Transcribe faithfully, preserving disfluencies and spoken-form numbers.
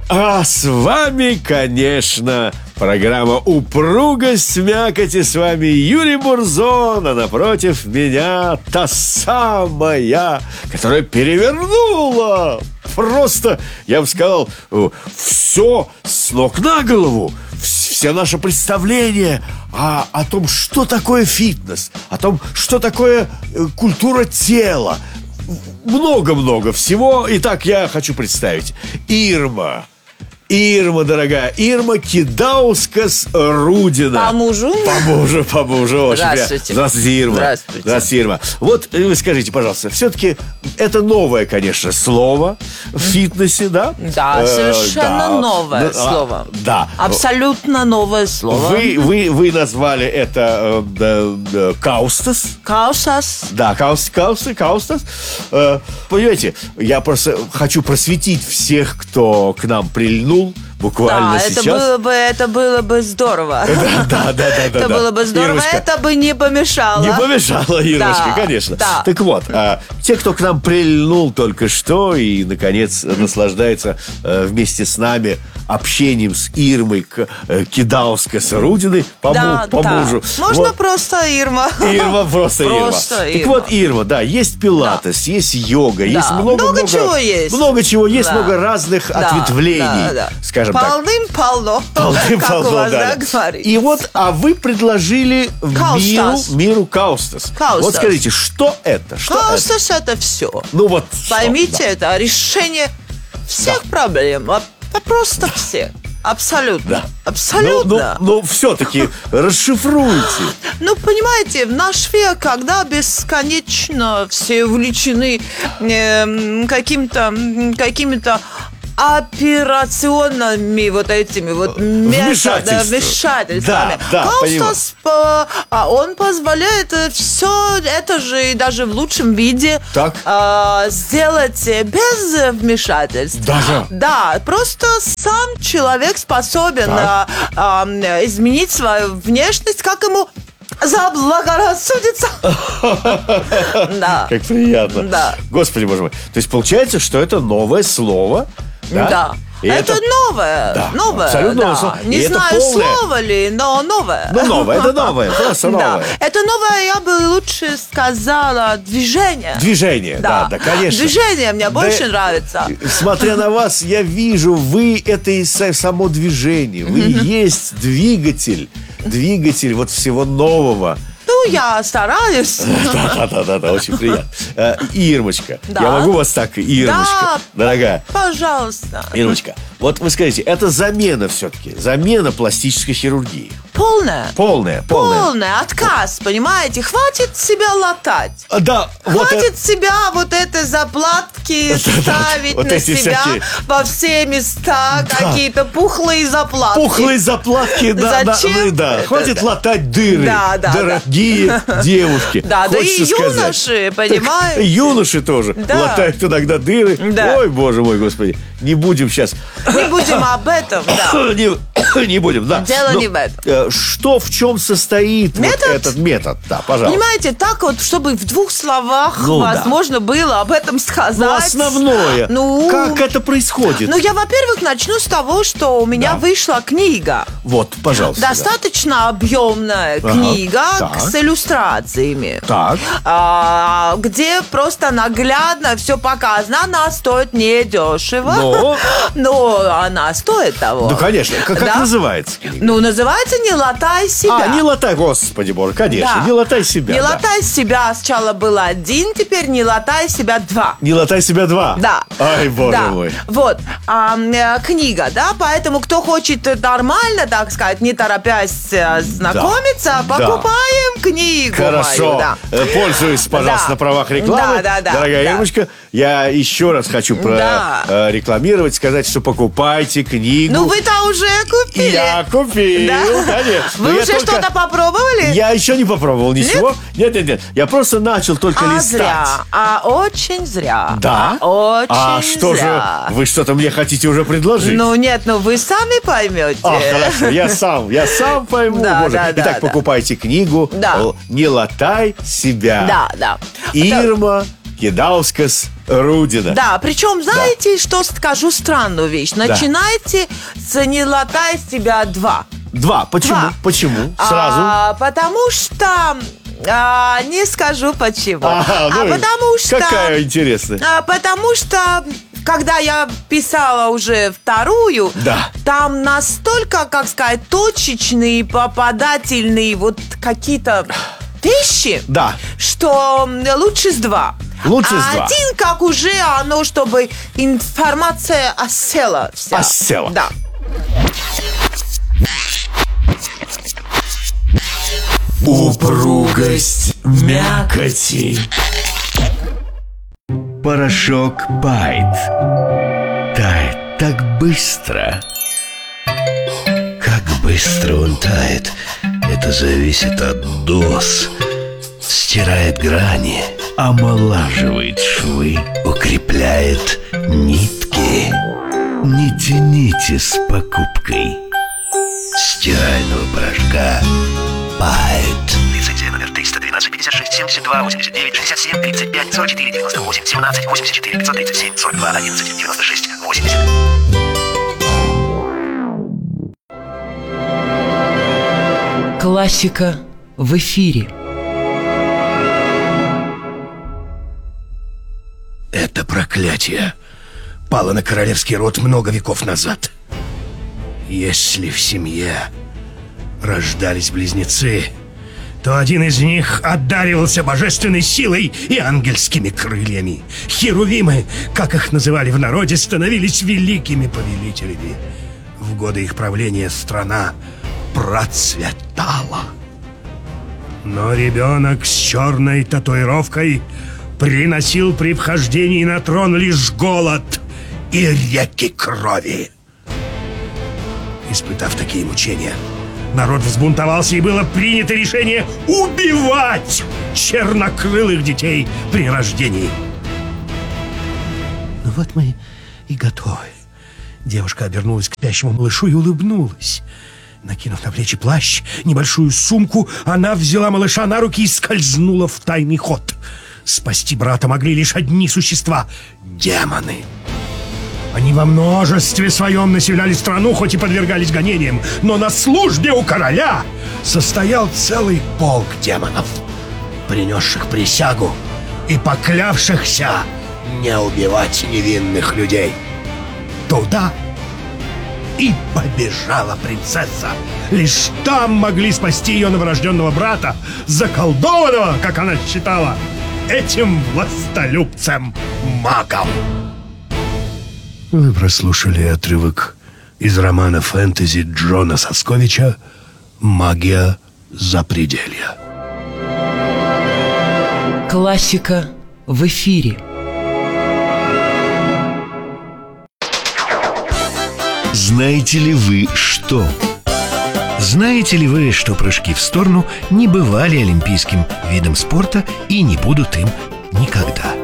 А с вами, конечно, программа «Упругость мякоти». С вами Юрий Бурзон, а напротив меня та самая, которая перевернула просто, я бы сказал, все с ног на голову. Все наше представление о, о том, что такое фитнес, о том, что такое культура тела. Много-много всего. Итак, я хочу представить Ирма. Ирма, дорогая, Ирма Кидаускас-Рудина. По мужу? По мужу, по мужу. Очень Здравствуйте. Здравствуйте, Ирма. Здравствуйте. Здравствуйте, Ирма. Вот вы скажите, пожалуйста, все-таки это новое, конечно, слово в фитнесе, да? Да, совершенно э, да. новое Ну, слово. А, да. Абсолютно новое слово. Вы, вы, вы назвали это э, э, каустас. Каусас. Да, каус, каус, каустас. Э, понимаете, я просто хочу просветить всех, кто к нам прильнул буквально Да, сейчас. это было бы, это было бы здорово. Да, да, да, да, Это да. было бы здорово, Ирмочка, это бы не помешало. не помешало, Ирмочка, Да, конечно. да. Так вот, а, те, кто к нам прильнул только что и, наконец, наслаждается а, вместе с нами общением с Ирмой К- э, Кидаускас-Рудиной по, Да, му- по да. мужу. Можно Вот. просто Ирма. Ирма, просто, Просто Ирма. Так Ирма. вот, Ирма, да, есть пилатес, есть йога, есть много, много много чего есть. Много чего есть, Да. много разных Да, ответвлений, да, да. скажем так. Полным-полно. Как у Полным-полно, вас, да, да, да. говорится. И вот, а вы предложили миру, Каустас. миру каустас. Каустас. Вот скажите, что это? Что это? Каустас это все. Ну вот, что? Поймите, Да. это решение всех проблем. А- Просто всех. Абсолютно. Да. Абсолютно. Ну, ну, все-таки расшифруйте. Ну, понимаете, в наш век, когда бесконечно все увлечены э, каким-то, м, какими-то операционными вот этими вот методами, Вмешательством. вмешательствами. Да, да, Каустас, по- а он позволяет все это же и даже в лучшем виде Так. а, сделать без вмешательств. Даже? Да, просто сам человек способен а, а, изменить свою внешность, как ему заблагорассудится. Да. Как приятно. Да. Господи, боже мой. То есть получается, что это новое слово. Да. Да. И Это, новое. Да, Новое. абсолютно да. новое слово. И Не это знаю, полное. слово ли, но новое. Ну, новое, это новое, просто Да. новое. Это новое, я бы лучше сказала, движение. Движение, да, да, конечно. Движение мне больше Да, нравится. Смотря на вас, я вижу, вы это и са- само движение. Вы есть двигатель. Двигатель вот всего нового. Ну, я стараюсь. Да-да-да, очень приятно. Э, Ирмочка, Да. я могу вас так, Ирмочка, Да. дорогая. Пожалуйста. Ирмочка, вот вы скажите, это замена все-таки, замена пластической хирургии. Полное. Полная, полная. Полный отказ, понимаете? Хватит себя латать. А, Да, вот Хватит это- себя вот это заплатки Да-да, ставить вот на эти себя всякие. во все места, Да. какие-то пухлые заплатки. пухлые заплатки, да, да, Зачем ну да. это, Хватит да. латать дыры, Да, да, дорогие девушки. Да, да и Хочется сказать. юноши, Так, понимаете? юноши тоже Да. латают иногда дыры. Да. Ой, боже мой, господи, не будем сейчас. Не будем об этом, да. Не, не будем, да. Дело Но, не в этом. э, Что, в чем состоит вот Метод? этот метод? Да, пожалуйста. Понимаете, так вот, чтобы в двух словах Ну да. возможно было об этом сказать. Ну, основное. Ну, Как это происходит? Ну, я, во-первых, начну с того, что у меня Да. вышла книга. Вот, пожалуйста. да. Достаточно объемная Ага, книга так. с иллюстрациями. Так. А, где просто наглядно все показано. Она стоит недешево. Но? Но она стоит того. Ну, конечно. Как, как Да? называется книга? Ну, называется «Не латай себя». А, не латай, господи боже, конечно. Да. Не латай себя. «Не да. латай себя» сначала было один, теперь «Не латай себя» два. Не латай себя два. Да. Ай, боже Да. мой. Вот. А, э, книга, да, поэтому кто хочет нормально, так сказать, не торопясь э, знакомиться, Да. покупаем книгу Хорошо. мою, да. Э, Пользуюсь, пожалуйста, Да. на правах рекламы. Да, да, да, Дорогая да. Ирмочка, я еще раз хочу Да. прорекламировать, сказать, что покупайте книгу. Ну, вы-то уже купили. Я купил, Да? конечно. Вы Но я уже только- что-то попробовали? Я еще не попробовал ничего. Нет, нет, нет. Я просто начал только А листать. зря, а очень зря. Да? А очень А что зря. же, вы что-то мне хотите уже предложить? Ну нет, ну вы сами поймете. А, хорошо, я сам, я сам пойму, Да, боже. да, да, Итак, да. покупайте книгу Да. «Не латай себя». Да, да. Ирма Кидаускас Рудина. Да, причем, знаете, да. что скажу странную вещь? Начинайте да. с «не латай с тебя два». Два. Почему? Два. Почему? Сразу. А, потому что... А, не скажу почему. Ага, ну а потому что... Какая интересная. А, потому что... Когда я писала уже вторую, да. там настолько, как сказать, точечные, попадательные вот какие-то вещи, да. что лучше с два. Лучше а с два. Один, как уже оно, чтобы информация осела вся. Осела. Да. Упругость мякоти. Порошок Байт тает так быстро. Как быстро он тает, это зависит от доз. Стирает грани, омолаживает швы, укрепляет нитки. Не тяните с покупкой стирального порошка Байт. Лицензия номер триста двенадцать пятьдесят шесть семьдесят два восемьдесят девять шестьдесят семь тридцать пять сорок четыре девяносто восемь семнадцать восемьдесят четыре пятьсот тридцать семь сорок два одиннадцать девяносто шесть восемьдесят. Классика в эфире. Это проклятие пало на королевский род много веков назад. Если в семье рождались близнецы, то один из них одаривался божественной силой и ангельскими крыльями. Херувимы, как их называли в народе, становились великими повелителями. В годы их правления страна процветала. Но ребенок с черной татуировкой приносил при вхождении на трон лишь голод и реки крови. Испытав такие мучения, народ взбунтовался, и было принято решение убивать чернокрылых детей при рождении. Ну вот мы и готовы. Девушка обернулась к спящему малышу и улыбнулась. Накинув на плечи плащ, небольшую сумку, она взяла малыша на руки и скользнула в тайный ход. Спасти брата могли лишь одни существа — демоны. Они во множестве своем населяли страну, хоть и подвергались гонениям, но на службе у короля состоял целый полк демонов, принесших присягу и поклявшихся не убивать невинных людей. Туда и побежала принцесса. Лишь там могли спасти ее новорожденного брата, заколдованного, как она считала, этим властолюбцем-магом. Вы прослушали отрывок из романа фэнтези Джона Сосковича «Магия запределья». Классика в эфире. Знаете ли вы что? Знаете ли вы, что прыжки в сторону не бывали олимпийским видом спорта и не будут им никогда?